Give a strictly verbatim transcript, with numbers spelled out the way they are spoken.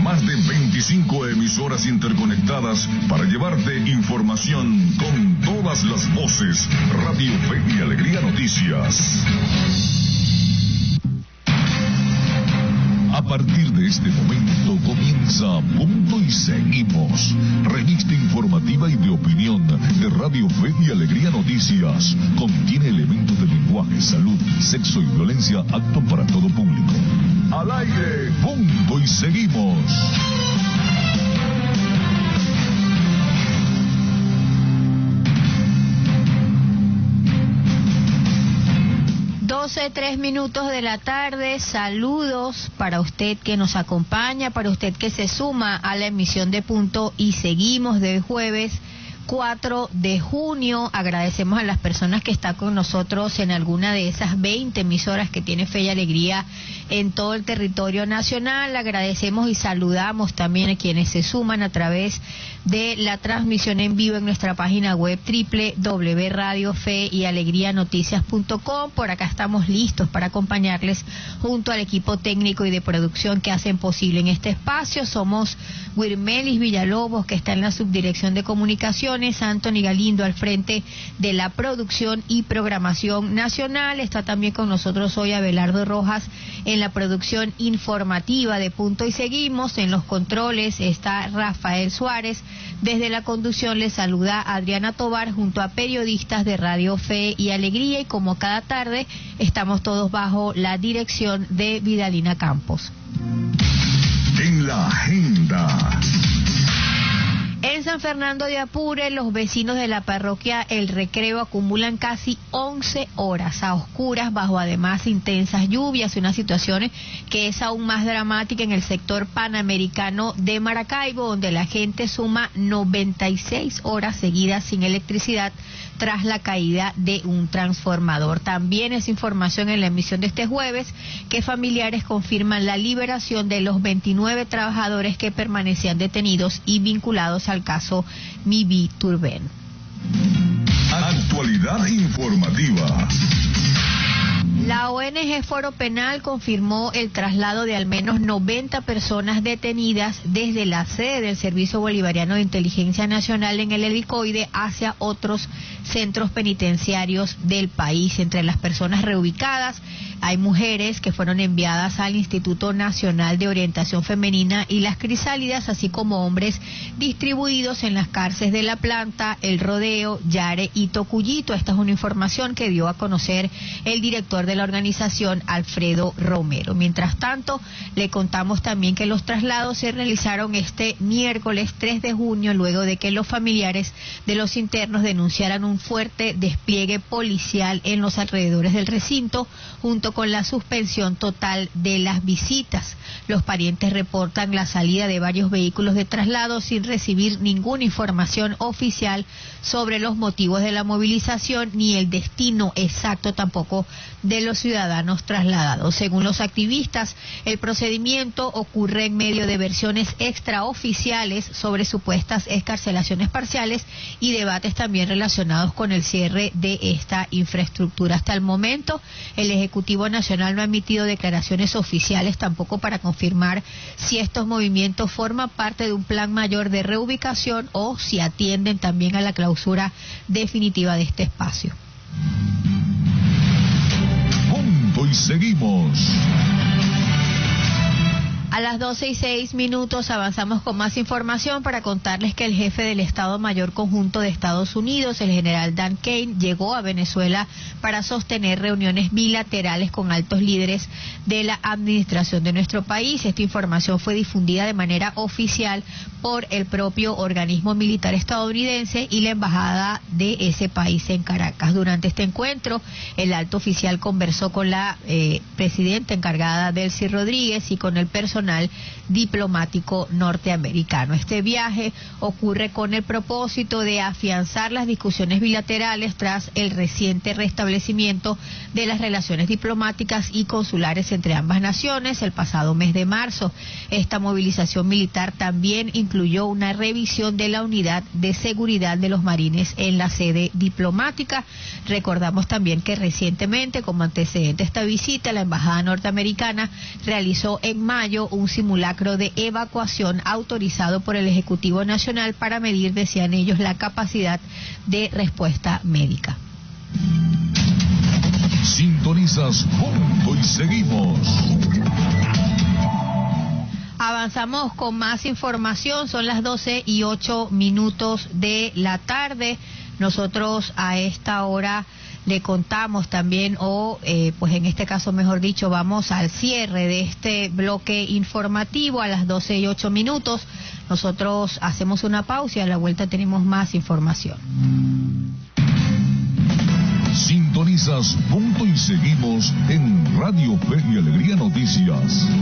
más de veinticinco emisoras interconectadas para llevarte información con todas las voces. Radio Fe y Alegría Noticias. A partir de este momento comienza Punto y Seguimos, revista informativa y de opinión de Radio Fe y Alegría Noticias. Contiene elementos de lenguaje, salud, sexo y violencia apto para todo público. Al aire, Punto y Seguimos. doce, tres minutos de la tarde, saludos para usted que nos acompaña, para usted que se suma a la emisión de Punto y Seguimos de jueves cuatro de junio. Agradecemos a las personas que están con nosotros en alguna de esas veinte emisoras que tiene Fe y Alegría en todo el territorio nacional. Agradecemos y saludamos también a quienes se suman a través de la transmisión en vivo en nuestra página web doble u doble u doble u punto radio fe y alegría noticias punto com. Por acá estamos listos para acompañarles junto al equipo técnico y de producción que hacen posible en este espacio. Somos Wirmelis Villalobos, que está en la subdirección de comunicaciones, Anthony Galindo al frente de la producción y programación nacional. Está también con nosotros hoy Abelardo Rojas en la producción informativa de Punto y Seguimos. En los controles está Rafael Suárez. Desde la conducción les saluda Adriana Tobar junto a periodistas de Radio Fe y Alegría, y como cada tarde estamos todos bajo la dirección de Vidalina Campos. En la agenda. En San Fernando de Apure, los vecinos de la parroquia El Recreo acumulan casi once horas a oscuras bajo además intensas lluvias, una situación que es aún más dramática en el sector panamericano de Maracaibo, donde la gente suma noventa y seis horas seguidas sin electricidad tras la caída de un transformador. También es información en la emisión de este jueves que familiares confirman la liberación de los veintinueve trabajadores que permanecían detenidos y vinculados al caso Mibi Turben. Actualidad informativa. La O N G Foro Penal confirmó el traslado de al menos noventa personas detenidas desde la sede del Servicio Bolivariano de Inteligencia Nacional en el Helicoide hacia otros centros penitenciarios del país. Entre las personas reubicadas hay mujeres que fueron enviadas al Instituto Nacional de Orientación Femenina y las Crisálidas, así como hombres distribuidos en las cárceles de La Planta, El Rodeo, Yare y Tocuyito. Esta es una información que dio a conocer el director de la organización, Alfredo Romero. Mientras tanto, le contamos también que los traslados se realizaron este miércoles tres de junio, luego de que los familiares de los internos denunciaran un fuerte despliegue policial en los alrededores del recinto, junto con la suspensión total de las visitas. Los parientes reportan la salida de varios vehículos de traslado sin recibir ninguna información oficial sobre los motivos de la movilización ni el destino exacto tampoco de los ciudadanos trasladados. Según los activistas, el procedimiento ocurre en medio de versiones extraoficiales sobre supuestas excarcelaciones parciales y debates también relacionados con el cierre de esta infraestructura. Hasta el momento, el Ejecutivo Nacional no ha emitido declaraciones oficiales tampoco para confirmar si estos movimientos forman parte de un plan mayor de reubicación o si atienden también a la clausura definitiva de este espacio. Punto y Seguimos. A las doce y seis minutos avanzamos con más información para contarles que el jefe del Estado Mayor Conjunto de Estados Unidos, el general Dan Kane, llegó a Venezuela para sostener reuniones bilaterales con altos líderes de la administración de nuestro país. Esta información fue difundida de manera oficial por el propio organismo militar estadounidense y la embajada de ese país en Caracas. Durante este encuentro, el alto oficial conversó con la eh, presidenta encargada, Delcy Rodríguez, y con el personal diplomático norteamericano. Este viaje ocurre con el propósito de afianzar las discusiones bilaterales tras el reciente restablecimiento de las relaciones diplomáticas y consulares entre ambas naciones el pasado mes de marzo. Esta movilización militar también incluyó una revisión de la unidad de seguridad de los marines en la sede diplomática. Recordamos también que recientemente, como antecedente a esta visita, la embajada norteamericana realizó en mayo un simulacro de evacuación autorizado por el Ejecutivo Nacional para medir, decían ellos, la capacidad de respuesta médica. Sintonizas Punto y Seguimos. Avanzamos con más información, son las doce y ocho minutos de la tarde. Nosotros a esta hora le contamos también, o eh, pues en este caso mejor dicho, vamos al cierre de este bloque informativo a las doce y ocho minutos. Nosotros hacemos una pausa y a la vuelta tenemos más información. Sintonizas Punto y Seguimos en Radio Fe y Alegría Noticias.